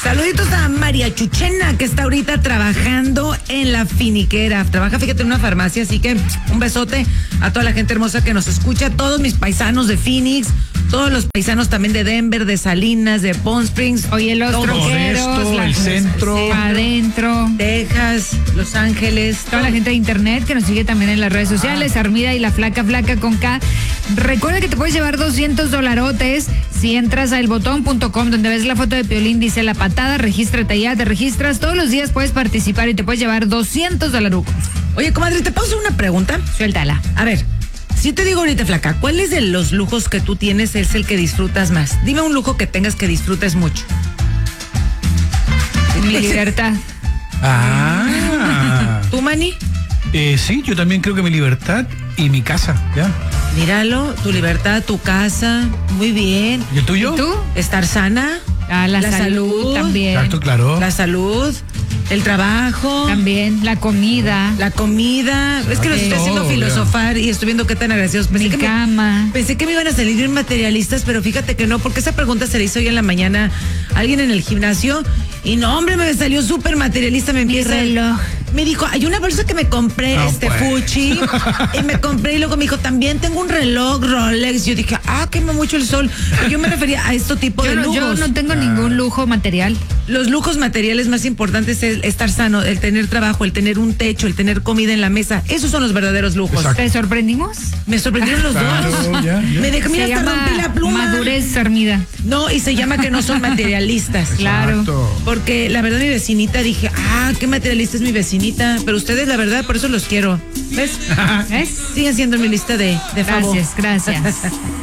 Saluditos a María Chuchena, que está ahorita trabajando en la finiquera. Trabaja, fíjate, en una farmacia, así que un besote a toda la gente hermosa que nos escucha, a todos mis paisanos de Phoenix, todos los paisanos también de Denver, de Salinas, de Palm Springs. Oye, los troqueros, el centro, adentro, Texas, Los Ángeles. toda la gente de internet que nos sigue también en las redes sociales, Armida y la Flaca con K. Recuerda que te puedes llevar $200 si entras a elbotón.com, donde ves la foto de Piolín, dice La Patada, regístrate ya, te registras, todos los días puedes participar y te puedes llevar $200. Oye, comadre, ¿te puedo hacer una pregunta? Suéltala. A ver, si te digo ahorita, Flaca, ¿cuál es de los lujos que tú tienes es el que disfrutas más? Dime un lujo que tengas que disfrutes mucho. Mi libertad. ¿Tú, Manny? Sí, yo también creo que mi libertad y mi casa, ¿ya? Míralo, tu libertad, tu casa, muy bien. ¿Y el tuyo? ¿Y tú? Estar sana. La salud también. Exacto, claro. La salud, el trabajo. También, la comida. La comida. Es que los estoy haciendo Todo, filosofar y estoy viendo qué tan agradecidos. Mi cama. Pensé que me iban a salir bien materialistas, pero fíjate que no, porque esa pregunta se le hizo hoy en la mañana a alguien en el gimnasio y no, hombre, me salió súper materialista. Me empieza. reloj. Me dijo, hay una bolsa que me compré, Fuchi, y me compré, y luego me dijo, también tengo un reloj Rolex. Yo dije, quema mucho el sol. Pero yo me refería a este tipo de lujos. Yo no tengo ningún lujo material. Los lujos materiales más importantes es estar sano, el tener trabajo, el tener un techo, el tener comida en la mesa. Esos son los verdaderos lujos. Exacto. ¿Te sorprendimos? Me sorprendieron los dos. Ya. Me dejé, mira, Se hasta llama rompí la pluma. madurez, Armida. No, y se llama que no son materialistas. Claro. Exacto. Porque la verdad mi vecinita, dije, qué materialista es mi vecinita. Pero ustedes, la verdad, por eso los quiero. ¿Ves? ¿Ves? Siguen siendo mi lista de favor. Gracias.